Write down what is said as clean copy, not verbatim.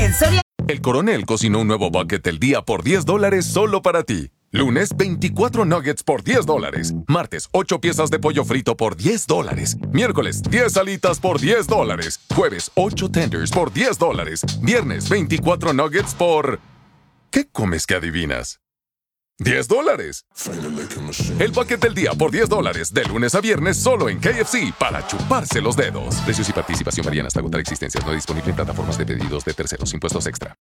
En Soriana. El Coronel cocinó un nuevo bucket del día por $10 solo para ti. Lunes, 24 nuggets por $10. Martes, 8 piezas de pollo frito por $10. Miércoles, 10 alitas por $10. Jueves, 8 tenders por $10. Viernes, 24 nuggets por... ¿Qué comes que adivinas? $10. El bucket del día por $10. De lunes a viernes solo en KFC para chuparse los dedos. Precios y participación varían hasta agotar existencias. No disponible en plataformas de pedidos de terceros. Impuestos extra.